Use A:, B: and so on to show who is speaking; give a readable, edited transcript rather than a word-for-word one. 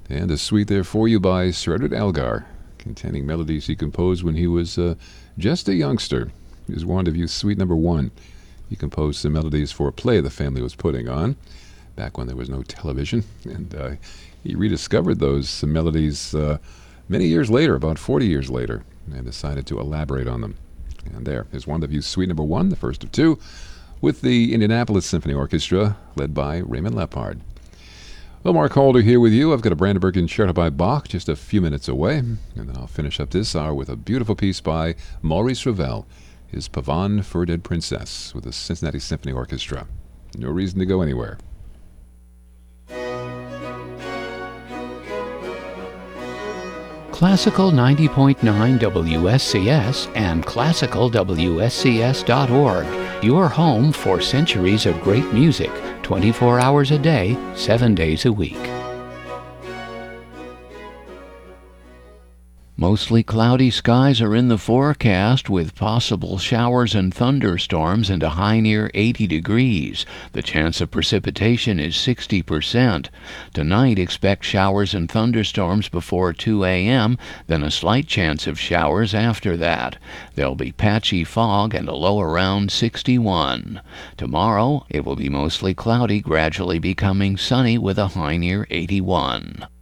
A: And a suite there for you by Sir Edward Elgar, containing melodies he composed when he was just a youngster. He was Wand of Youth Suite number 1. He composed some melodies for a play the family was putting on, back when there was no television. And he rediscovered those melodies many years later, about 40 years later, and decided to elaborate on them. And there is Wand of Youth Suite number 1, the first of 2, with the Indianapolis Symphony Orchestra, led by Raymond Lepard. Well, Mark Halder here with you. I've got a Brandenburg Concerto by Bach just a few minutes away, and then I'll finish up this hour with a beautiful piece by Maurice Ravel, his Pavane for a Dead Princess, with the Cincinnati Symphony Orchestra. No reason to go anywhere.
B: Classical 90.9 WSCS and classicalwscs.org, your home for centuries of great music, 24 hours a day, 7 days a week. Mostly cloudy skies are in the forecast with possible showers and thunderstorms and a high near 80 degrees. The chance of precipitation is 60%. Tonight expect showers and thunderstorms before 2 a.m., then a slight chance of showers after that. There'll be patchy fog and a low around 61. Tomorrow it will be mostly cloudy, gradually becoming sunny with a high near 81.